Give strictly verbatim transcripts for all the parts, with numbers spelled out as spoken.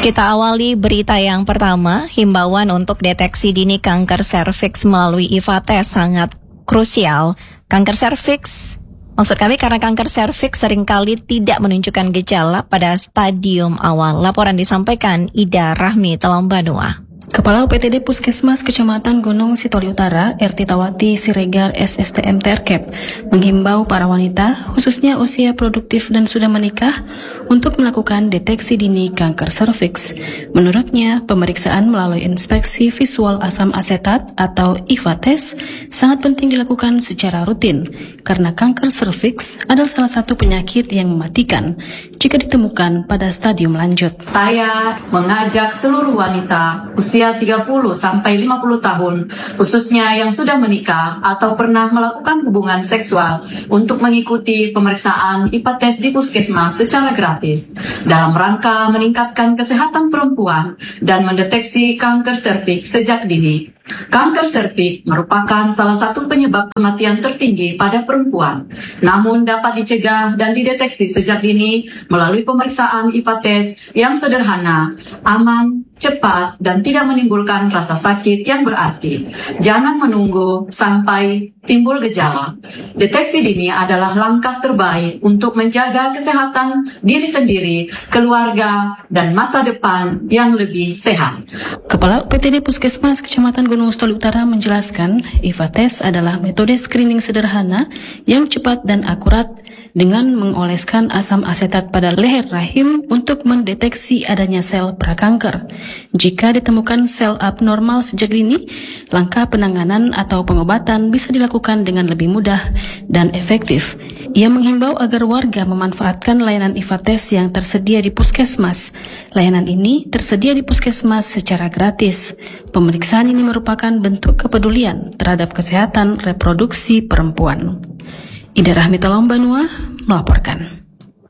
Kita awali berita yang pertama, himbauan untuk deteksi dini kanker serviks melalui I F A test sangat krusial. Kanker serviks, maksud kami karena kanker serviks seringkali tidak menunjukkan gejala pada stadium awal. Laporan disampaikan Ida Rahmi Telambanua. Kepala U P T D Puskesmas Kecamatan Gunung Sitoli Utara, R T Tawati Siregar S S T M Terkep, menghimbau para wanita, khususnya usia produktif dan sudah menikah, untuk melakukan deteksi dini kanker serviks. Menurutnya, pemeriksaan melalui inspeksi visual asam asetat atau I F A test sangat penting dilakukan secara rutin, karena kanker serviks adalah salah satu penyakit yang mematikan jika ditemukan pada stadium lanjut. Saya mengajak seluruh wanita usia tiga puluh sampai lima puluh tahun, khususnya yang sudah menikah atau pernah melakukan hubungan seksual, untuk mengikuti pemeriksaan I F A test di Puskesmas secara gratis dalam rangka meningkatkan kesehatan perempuan dan mendeteksi kanker serviks sejak dini. Kanker serviks merupakan salah satu penyebab kematian tertinggi pada perempuan, namun dapat dicegah dan dideteksi sejak dini melalui pemeriksaan I F A test yang sederhana, aman, cepat, dan tidak menimbulkan rasa sakit yang berarti. Jangan menunggu sampai timbul gejala. Deteksi dini adalah langkah terbaik untuk menjaga kesehatan diri sendiri, keluarga, dan masa depan yang lebih sehat. Kepala U P T D Puskesmas Kecamatan Gunung Sitoli Utara menjelaskan, I F A test adalah metode screening sederhana yang cepat dan akurat dengan mengoleskan asam asetat pada leher rahim untuk mendeteksi adanya sel prakanker. Jika ditemukan sel abnormal sejak dini, langkah penanganan atau pengobatan bisa dilakukan dengan lebih mudah dan efektif. Ia menghimbau agar warga memanfaatkan layanan I F A test yang tersedia di Puskesmas. Layanan ini tersedia di Puskesmas secara gratis. Pemeriksaan ini merupakan bentuk kepedulian terhadap kesehatan reproduksi perempuan. Ida Rahmi Telambanua melaporkan.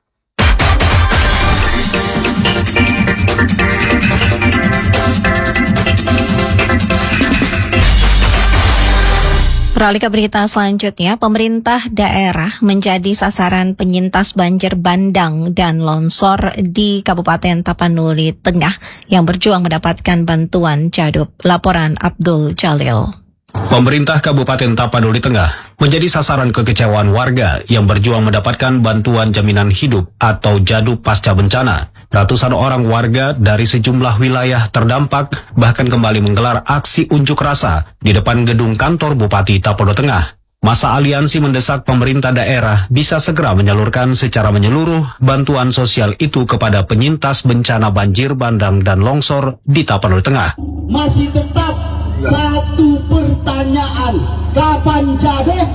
Beralih ke berita selanjutnya, pemerintah daerah menjadi sasaran penyintas banjir bandang dan longsor di Kabupaten Tapanuli Tengah yang berjuang mendapatkan bantuan Jadub. Laporan Abdul Jalil. Pemerintah Kabupaten Tapanuli Tengah menjadi sasaran kekecewaan warga yang berjuang mendapatkan bantuan jaminan hidup atau Jadub pasca bencana. Ratusan orang warga dari sejumlah wilayah terdampak bahkan kembali menggelar aksi unjuk rasa di depan gedung kantor Bupati Tapanuli Tengah. Masa aliansi mendesak pemerintah daerah bisa segera menyalurkan secara menyeluruh bantuan sosial itu kepada penyintas bencana banjir bandang dan longsor di Tapanuli Tengah. Masih tetap satu pertanyaan, kapan Jadub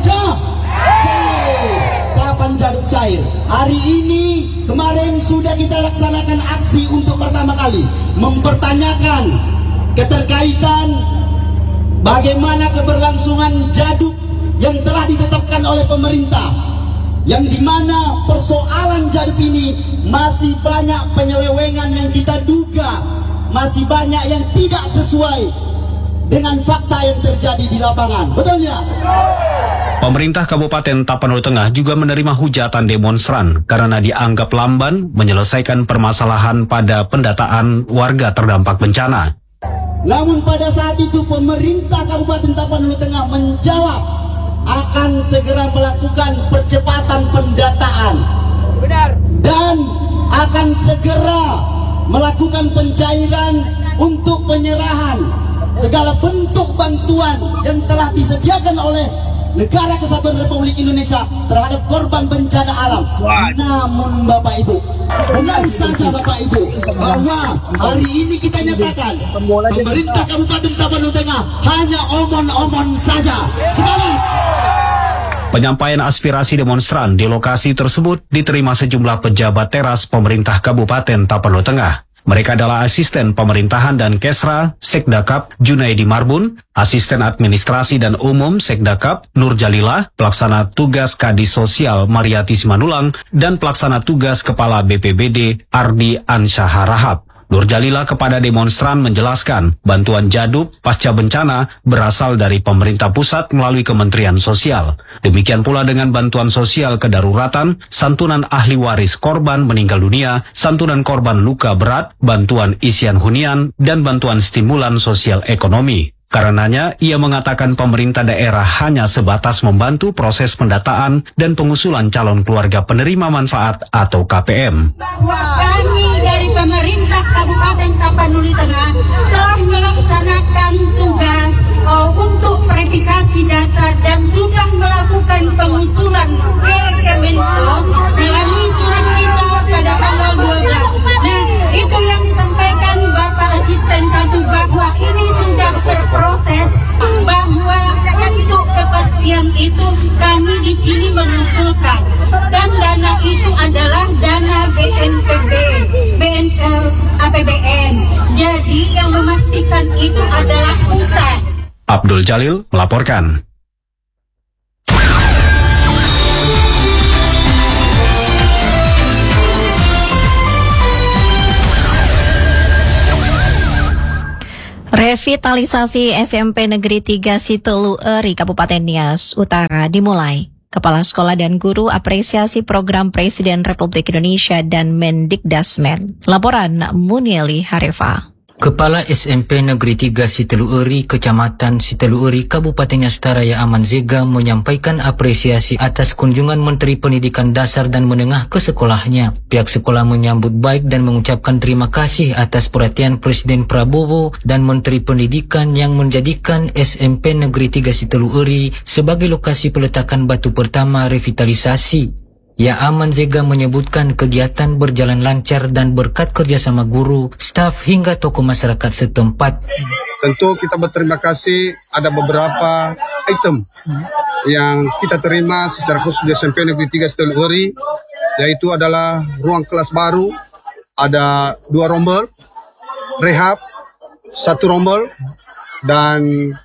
cair? Kapan Jadub cair? Hari ini, kemarin sudah kita laksanakan aksi untuk pertama kali mempertanyakan keterkaitan bagaimana keberlangsungan Jadub yang telah ditetapkan oleh pemerintah, yang dimana persoalan Jadub ini masih banyak penyelewengan yang kita duga, masih banyak yang tidak sesuai dengan fakta yang terjadi di lapangan. Betul ya? Pemerintah Kabupaten Tapanuli Tengah juga menerima hujatan demonstran karena dianggap lamban menyelesaikan permasalahan pada pendataan warga terdampak bencana. Namun pada saat itu pemerintah Kabupaten Tapanuli Tengah menjawab akan segera melakukan percepatan pendataan. Benar. Dan akan segera melakukan pencairan untuk penyerahan segala bentuk bantuan yang telah disediakan oleh Negara Kesatuan Republik Indonesia terhadap korban bencana alam. Namun Bapak Ibu, benar saja Bapak Ibu, bahwa hari ini kita nyatakan pemerintah Kabupaten Tapanuli Tengah hanya omon-omon saja. Semangat! Penyampaian aspirasi demonstran di lokasi tersebut diterima sejumlah pejabat teras pemerintah Kabupaten Tapanuli Tengah. Mereka adalah Asisten Pemerintahan dan Kesra Sekdakap Junaidi Marbun, Asisten Administrasi dan Umum Sekdakap Nur Jalilah, Pelaksana Tugas Kadis Sosial Mariati Simanulang, dan Pelaksana Tugas Kepala B P B D Ardi Ansyah Rahab. Nur Jalila kepada demonstran menjelaskan bantuan jadub pasca bencana berasal dari pemerintah pusat melalui Kementerian Sosial. Demikian pula dengan bantuan sosial kedaruratan, santunan ahli waris korban meninggal dunia, santunan korban luka berat, bantuan isian hunian, dan bantuan stimulan sosial ekonomi. Karenanya, ia mengatakan pemerintah daerah hanya sebatas membantu proses pendataan dan pengusulan calon keluarga penerima manfaat atau K P M. Bahwa kami dari pemerintah Kabupaten Tapanuli Tengah telah melaksanakan tugas uh, untuk verifikasi data dan sudah melakukan pengusulan ke Kemensos melalui surat kita pada tanggal dua belas. Nah, itu yang disampaikan Bapak Asisten satu bahwa ini sudah berproses, bahwa untuk kepastian itu kami di sini mengusulkan, dan dana itu adalah dana B N P B, B N, uh, A P B N. Jadi yang memastikan itu adalah pusat. Abdul Jalil melaporkan. Revitalisasi S M P Negeri tiga Sitelu Eri Kabupaten Nias Utara dimulai. Kepala Sekolah dan Guru apresiasi program Presiden Republik Indonesia dan Mendikdasmen. Laporan Munieli Harifa. Kepala S M P Negeri tiga Sitelu Eri, Kecamatan Sitelu Eri, Kabupaten Nias Utara Aman Zega menyampaikan apresiasi atas kunjungan Menteri Pendidikan Dasar dan Menengah ke sekolahnya. Pihak sekolah menyambut baik dan mengucapkan terima kasih atas perhatian Presiden Prabowo dan Menteri Pendidikan yang menjadikan S M P Negeri tiga Sitelu Eri sebagai lokasi peletakan batu pertama revitalisasi. Aman Zega menyebutkan kegiatan berjalan lancar dan berkat kerjasama guru, staf hingga tokoh masyarakat setempat. Tentu kita berterima kasih, ada beberapa item yang kita terima secara khusus di S M P Negeri tiga Sitelu Eri, yaitu adalah ruang kelas baru, ada dua rombel, rehab, satu rombel, dan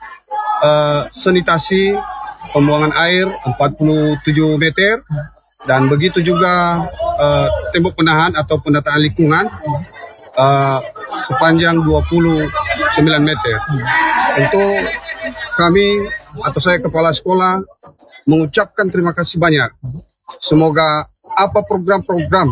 uh, sanitasi pembuangan air empat puluh tujuh meter, dan begitu juga uh, tembok penahan atau pendataan lingkungan uh, sepanjang dua puluh sembilan meter. Tentu kami atau saya kepala sekolah mengucapkan terima kasih banyak. Semoga apa program-program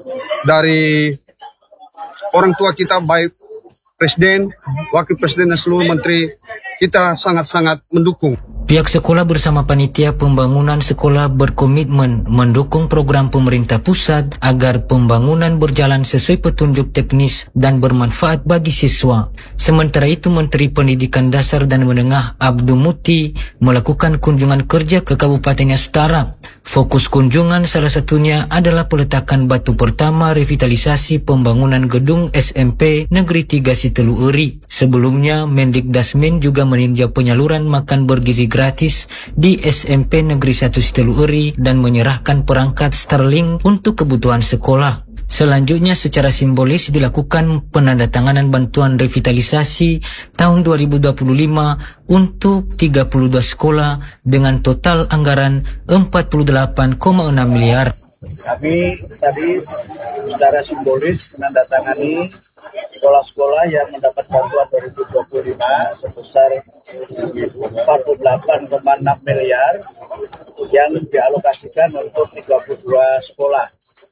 dari orang tua kita, baik Presiden, Wakil Presiden dan seluruh menteri, kita sangat-sangat mendukung. Pihak sekolah bersama panitia pembangunan sekolah berkomitmen mendukung program pemerintah pusat agar pembangunan berjalan sesuai petunjuk teknis dan bermanfaat bagi siswa. Sementara itu, Menteri Pendidikan Dasar dan Menengah Abdul Muti melakukan kunjungan kerja ke Kabupaten Nias Utara. Fokus kunjungan salah satunya adalah peletakan batu pertama revitalisasi pembangunan gedung S M P Negeri tiga Sitelu Eri. Sebelumnya, Mendikdasmen juga meninjau penyaluran makan bergizi gratis di S M P Negeri satu Sitelu Eri dan menyerahkan perangkat Starlink untuk kebutuhan sekolah. Selanjutnya, secara simbolis dilakukan penandatanganan bantuan revitalisasi tahun dua ribu dua puluh lima untuk tiga puluh dua sekolah dengan total anggaran empat puluh delapan koma enam miliar. Kami tadi secara simbolis menandatangani sekolah-sekolah yang mendapat bantuan dua ribu dua puluh lima sebesar empat puluh delapan koma enam miliar yang dialokasikan untuk tiga puluh dua sekolah,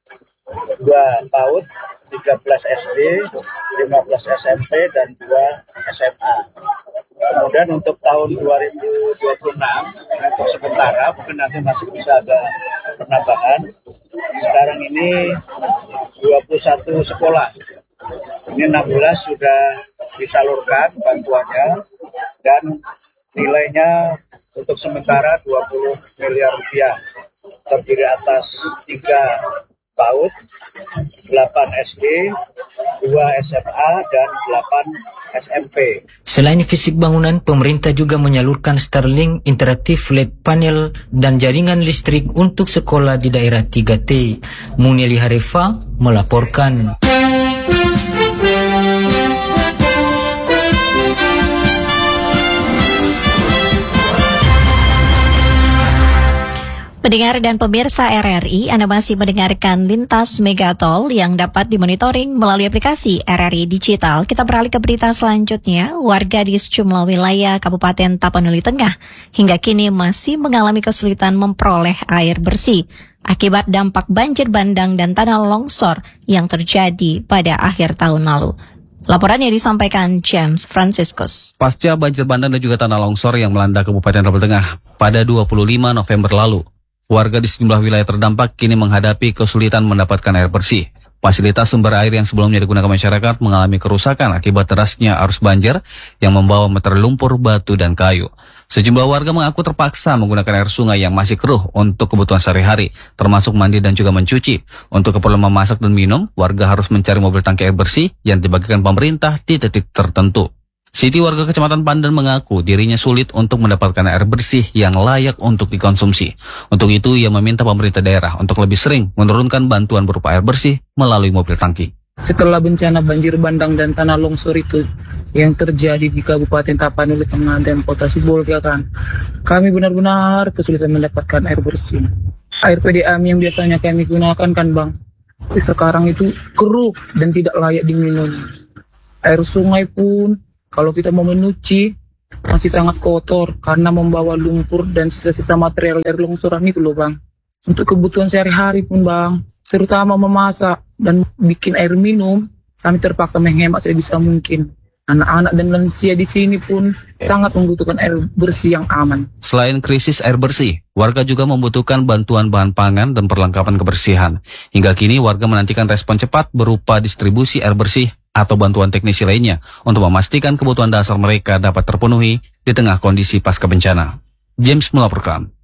dua PAUD, tiga belas S D, lima belas S M P, dan dua S M A. Kemudian untuk tahun dua ribu dua puluh enam, untuk sementara, mungkin nanti masih bisa ada penambahan. Sekarang ini dua puluh satu sekolah. Ini enam belas sudah disalurkan bantuannya dan nilainya untuk sementara dua puluh miliar rupiah. Terdiri atas tiga PAUD, delapan S D, dua S M A, dan delapan S M P. Selain fisik bangunan, pemerintah juga menyalurkan Starlink, interaktif L E D panel, dan jaringan listrik untuk sekolah di daerah tiga T. Munieli Harifa melaporkan. Pendengar dan pemirsa R R I, Anda masih mendengarkan Lintas Megatol yang dapat dimonitoring melalui aplikasi R R I Digital. Kita beralih ke berita selanjutnya. Warga di sejumlah wilayah Kabupaten Tapanuli Tengah hingga kini masih mengalami kesulitan memperoleh air bersih akibat dampak banjir bandang dan tanah longsor yang terjadi pada akhir tahun lalu. Laporannya disampaikan James Franciscus. Pasca banjir bandang dan juga tanah longsor yang melanda Kabupaten Tapanuli Tengah pada dua puluh lima November lalu, warga di sejumlah wilayah terdampak kini menghadapi kesulitan mendapatkan air bersih. Fasilitas sumber air yang sebelumnya digunakan masyarakat mengalami kerusakan akibat derasnya arus banjir yang membawa meter lumpur, batu, dan kayu. Sejumlah warga mengaku terpaksa menggunakan air sungai yang masih keruh untuk kebutuhan sehari-hari, termasuk mandi dan juga mencuci. Untuk keperluan memasak dan minum, warga harus mencari mobil tangki air bersih yang dibagikan pemerintah di titik tertentu. Siti, warga Kecamatan Pandan, mengaku dirinya sulit untuk mendapatkan air bersih yang layak untuk dikonsumsi. Untuk itu, ia meminta pemerintah daerah untuk lebih sering menurunkan bantuan berupa air bersih melalui mobil tangki. Setelah bencana banjir bandang dan tanah longsor itu yang terjadi di Kabupaten Tapanuli Tengah dan Kota Sibolga kan, kami benar-benar kesulitan mendapatkan air bersih. Air P D A M yang biasanya kami gunakan kan Bang, sekarang itu keruh dan tidak layak diminum. Air sungai pun kalau kita mau menyuci masih sangat kotor karena membawa lumpur dan sisa-sisa material dari longsoran itu loh Bang. Untuk kebutuhan sehari-hari pun Bang, terutama memasak dan bikin air minum, kami terpaksa menghemat sebisa mungkin. Anak-anak dan lansia di sini pun sangat membutuhkan air bersih yang aman. Selain krisis air bersih, warga juga membutuhkan bantuan bahan pangan dan perlengkapan kebersihan. Hingga kini warga menantikan respon cepat berupa distribusi air bersih atau bantuan teknisi lainnya untuk memastikan kebutuhan dasar mereka dapat terpenuhi di tengah kondisi pasca bencana. James melaporkan.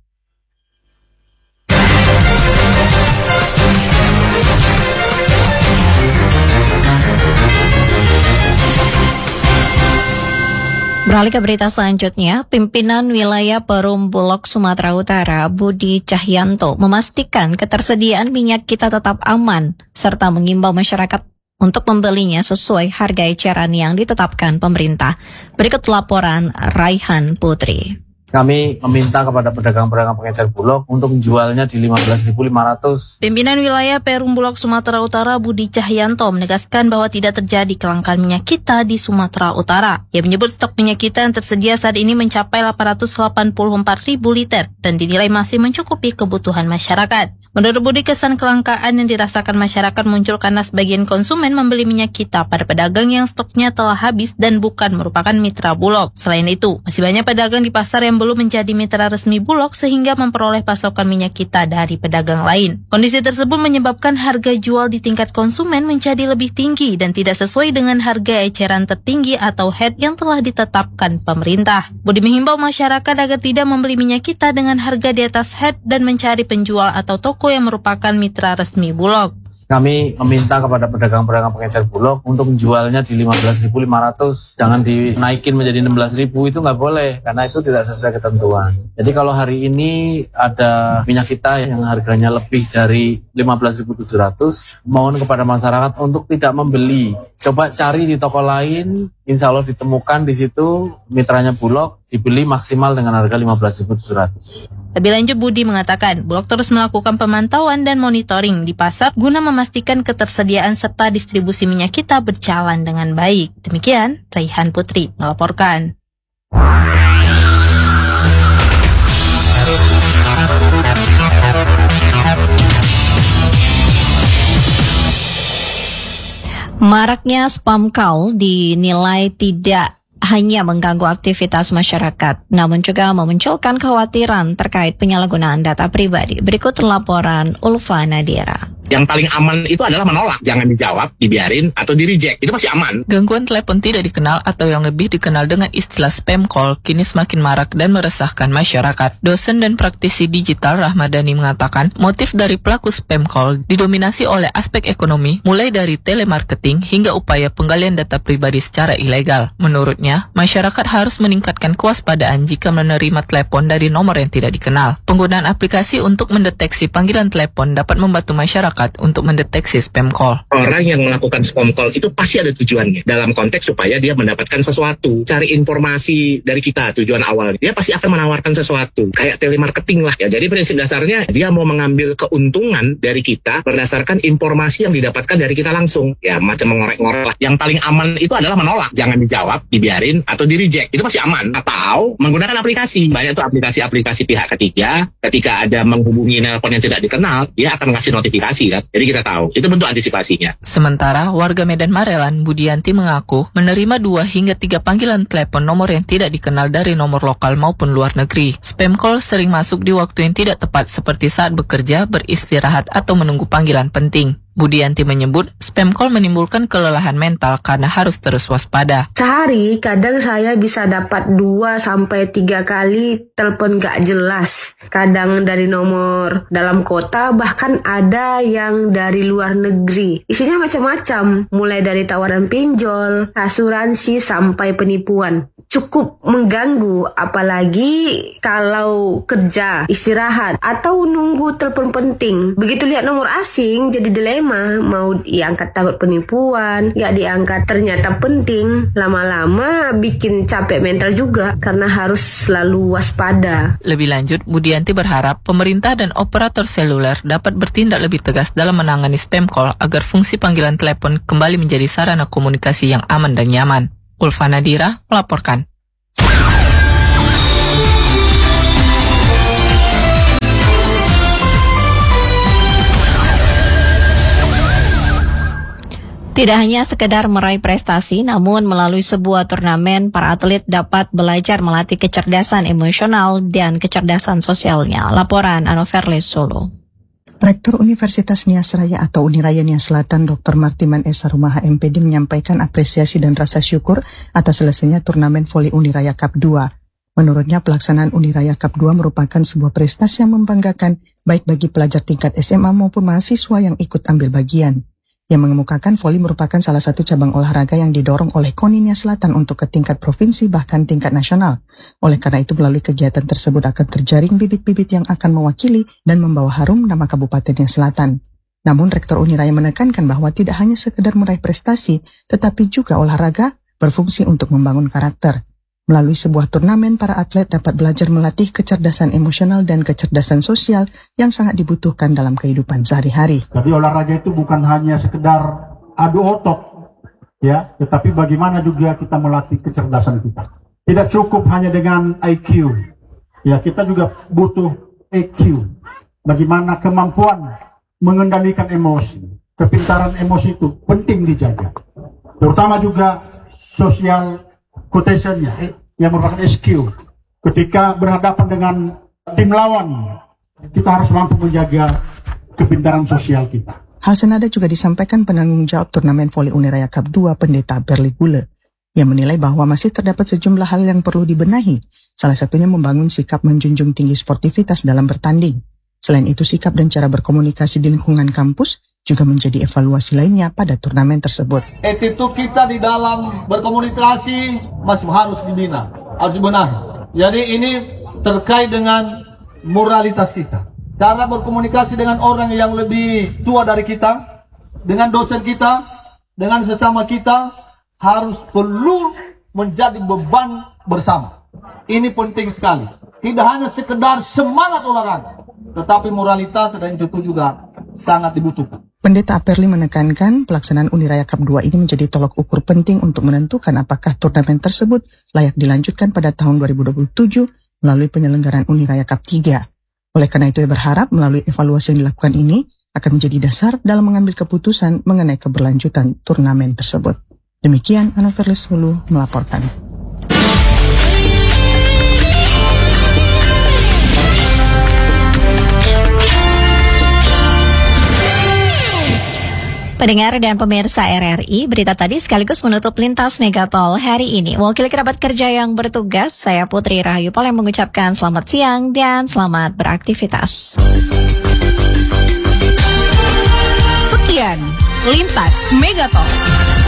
Beralih ke berita selanjutnya, pimpinan wilayah Perum Bulog Sumatera Utara, Budi Cahyanto, memastikan ketersediaan minyak kita tetap aman, serta mengimbau masyarakat untuk membelinya sesuai harga eceran yang ditetapkan pemerintah. Berikut laporan Raihan Putri. Kami meminta kepada pedagang-pedagang pengecer bulog untuk menjualnya di lima belas ribu lima ratus. Pimpinan wilayah Perum Bulog Sumatera Utara Budi Cahyanto menegaskan bahwa tidak terjadi kelangkaan minyak kita di Sumatera Utara. Ia menyebut stok minyak kita yang tersedia saat ini mencapai delapan ratus delapan puluh empat ribu liter dan dinilai masih mencukupi kebutuhan masyarakat. Menurut Budi, kesan kelangkaan yang dirasakan masyarakat muncul karena sebagian konsumen membeli minyak kita pada pedagang yang stoknya telah habis dan bukan merupakan mitra Bulog. Selain itu, masih banyak pedagang di pasar yang belum menjadi mitra resmi Bulog sehingga memperoleh pasokan minyak kita dari pedagang lain. Kondisi tersebut menyebabkan harga jual di tingkat konsumen menjadi lebih tinggi dan tidak sesuai dengan harga eceran tertinggi atau H E D yang telah ditetapkan pemerintah. Budi menghimbau masyarakat agar tidak membeli minyak kita dengan harga di atas H E D dan mencari penjual atau toko yang merupakan mitra resmi Bulog. Kami meminta kepada pedagang-pedagang pengecer bulog untuk menjualnya di lima belas ribu lima ratus. Jangan dinaikin menjadi enam belas ribu, itu nggak boleh, karena itu tidak sesuai ketentuan. Jadi kalau hari ini ada minyak kita yang harganya lebih dari lima belas ribu tujuh ratus, mohon kepada masyarakat untuk tidak membeli. Coba cari di toko lain, insya Allah ditemukan di situ mitranya Bulog, dibeli maksimal dengan harga lima belas ribu tujuh ratus. Lebih lanjut, Budi mengatakan Bulog terus melakukan pemantauan dan monitoring di pasar guna memastikan ketersediaan serta distribusi minyak kita berjalan dengan baik. Demikian, Raihan Putri melaporkan. Maraknya spam call dinilai tidak hanya mengganggu aktivitas masyarakat, namun juga memunculkan kekhawatiran terkait penyalahgunaan data pribadi. Berikut laporan Ulfa Nadira. Yang paling aman itu adalah menolak. Jangan dijawab, dibiarin, atau di-reject. Itu masih aman. Gangguan telepon tidak dikenal atau yang lebih dikenal dengan istilah spam call kini semakin marak dan meresahkan masyarakat. Dosen dan praktisi digital Rahmadani mengatakan motif dari pelaku spam call didominasi oleh aspek ekonomi, mulai dari telemarketing hingga upaya penggalian data pribadi secara ilegal. Menurutnya, Selanjutnya, masyarakat harus meningkatkan kewaspadaan jika menerima telepon dari nomor yang tidak dikenal. Penggunaan aplikasi untuk mendeteksi panggilan telepon dapat membantu masyarakat untuk mendeteksi spam call. Orang yang melakukan spam call itu pasti ada tujuannya. Dalam konteks supaya dia mendapatkan sesuatu. Cari informasi dari kita tujuan awal. Dia pasti akan menawarkan sesuatu. Kayak telemarketing lah. Ya, jadi prinsip dasarnya dia mau mengambil keuntungan dari kita berdasarkan informasi yang didapatkan dari kita langsung. Ya macam mengorek-ngorek lah. Yang paling aman itu adalah menolak. Jangan dijawab, dibiarin, atau di reject. Itu pasti aman. Atau menggunakan aplikasi. Banyak tuh aplikasi-aplikasi pihak ketiga. Ketika ada menghubungi nelpon yang tidak dikenal, dia akan ngasih notifikasi kan. Jadi kita tahu. Itu bentuk antisipasinya. Sementara warga Medan Marelan, Budianti mengaku menerima dua hingga tiga panggilan telepon nomor yang tidak dikenal dari nomor lokal maupun luar negeri. Spam call sering masuk di waktu yang tidak tepat seperti saat bekerja, beristirahat, atau menunggu panggilan penting. Budianti menyebut spam call menimbulkan kelelahan mental karena harus terus waspada. Sehari kadang saya bisa dapat dua sampai tiga kali telepon gak jelas. Kadang dari nomor dalam kota, bahkan ada yang dari luar negeri. Isinya macam-macam, mulai dari tawaran pinjol, asuransi, sampai penipuan. Cukup mengganggu, apalagi kalau kerja, istirahat, atau nunggu telepon penting. Begitu lihat nomor asing, jadi dilema. Mau diangkat takut penipuan, gak diangkat ternyata penting. Lama-lama bikin capek mental juga karena harus selalu waspada. Lebih lanjut, Budianti berharap pemerintah dan operator seluler dapat bertindak lebih tegas dalam menangani spam call agar fungsi panggilan telepon kembali menjadi sarana komunikasi yang aman dan nyaman. Ulfa Nadira melaporkan. Tidak hanya sekedar meraih prestasi, namun melalui sebuah turnamen, para atlet dapat belajar melatih kecerdasan emosional dan kecerdasan sosialnya. Laporan Anoverlis Solo. Rektor Universitas Nias Raya atau Uniraya Nias Selatan, Doktor Martiman Esa Rumaha M P D menyampaikan apresiasi dan rasa syukur atas selesainya turnamen voli Uniraya Cup dua. Menurutnya, pelaksanaan Uniraya Cup dua merupakan sebuah prestasi yang membanggakan baik bagi pelajar tingkat S M A maupun mahasiswa yang ikut ambil bagian. Yang mengemukakan voli merupakan salah satu cabang olahraga yang didorong oleh KONI Nias Selatan untuk ke tingkat provinsi bahkan tingkat nasional. Oleh karena itu, melalui kegiatan tersebut akan terjaring bibit-bibit yang akan mewakili dan membawa harum nama Kabupaten Nias Selatan. Namun, Rektor Uniraya menekankan bahwa tidak hanya sekedar meraih prestasi, tetapi juga olahraga berfungsi untuk membangun karakter. Melalui sebuah turnamen, para atlet dapat belajar melatih kecerdasan emosional dan kecerdasan sosial yang sangat dibutuhkan dalam kehidupan sehari-hari. Jadi olahraga itu bukan hanya sekedar adu otot, ya, tetapi bagaimana juga kita melatih kecerdasan kita. Tidak cukup hanya dengan I Q, ya, kita juga butuh E Q. Bagaimana kemampuan mengendalikan emosi, kepintaran emosi itu penting dijaga. Terutama juga sosial quotation-nya yang merupakan S Q. Ketika berhadapan dengan tim lawan, kita harus mampu menjaga kepintaran sosial kita. Hal senada juga disampaikan penanggung jawab turnamen voli Uniraya Cup dua, Pendeta Berli Gule, yang menilai bahwa masih terdapat sejumlah hal yang perlu dibenahi. Salah satunya membangun sikap menjunjung tinggi sportivitas dalam bertanding. Selain itu, sikap dan cara berkomunikasi di lingkungan kampus juga menjadi evaluasi lainnya pada turnamen tersebut. Attitude kita di dalam berkomunikasi masih harus dibina, harus dibenahi. Jadi ini terkait dengan moralitas kita. Cara berkomunikasi dengan orang yang lebih tua dari kita, dengan dosen kita, dengan sesama kita, harus perlu menjadi beban bersama. Ini penting sekali. Tidak hanya sekedar semangat olahraga, tetapi moralitas dan itu juga sangat dibutuhkan. Pendeta Aperli menekankan pelaksanaan Uniraya Cup dua ini menjadi tolok ukur penting untuk menentukan apakah turnamen tersebut layak dilanjutkan pada tahun dua ribu dua puluh tujuh melalui penyelenggaraan Uniraya Cup tiga. Oleh karena itu, ia berharap melalui evaluasi yang dilakukan ini akan menjadi dasar dalam mengambil keputusan mengenai keberlanjutan turnamen tersebut. Demikian, Anoverlis Hulu melaporkan. Pendengar dan pemirsa R R I, berita tadi sekaligus menutup lintas Megatol hari ini. Wakil kerabat kerja yang bertugas, saya Putri Rahayu Pol yang mengucapkan selamat siang dan selamat beraktivitas. Sekian, lintas Megatol.